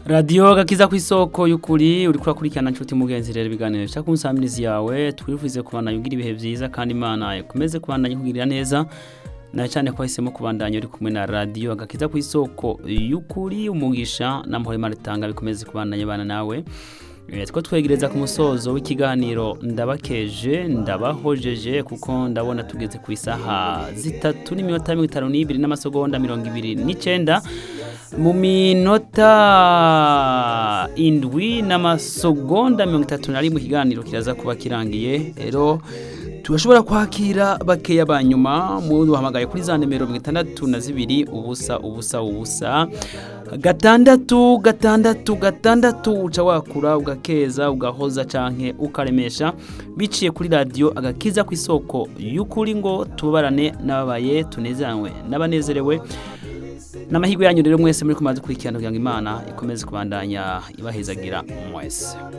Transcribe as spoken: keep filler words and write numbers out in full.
Radio gakiza ku isoko y'ukuri uri kurakurikirana nshuti mugenzi rero ibiganiro cyo kunsamirizi yawe twifuze kubana yugira ibihe byiza kandi Imana ikomeze kubandanya kugirira neza na cyane ko hisemo kubandanya uri kumwe na radio gakiza ku isoko y'ukuri umugisha na mpore maritanga bikomeze kubandanya bana nawe Two twegereza ku musozo w'ikiganiro ndabakeje ndabahojeje kuko ndabona tugeze ku isaha zitatu n'iminota mirongo itanu n'ibiri n'amasegonda mirongo ibiri n'icenda mu minota indwi n'amasegonda mirongo itatu na rimwe ikiganiro kiraza kuba kirangiye rero turashobora kwakira bakeya banyuma mu duhamagaye kuri za nimero mirongo itandatu na zibiri ubusa ubusa ubusa gatandatu gatandatu gatandatu uca wakura ugakeza ugahoza canke ukaremesha biciye kuri radio agakiza ku isoko y'ukuri ngo tubarane nababaye tunezanwe nabanezerewe n'amahirwe yanyu rero mwese muri kumaze kurikirana kugira ngo Imana ikomeze kubandanya ibahezagira mwese.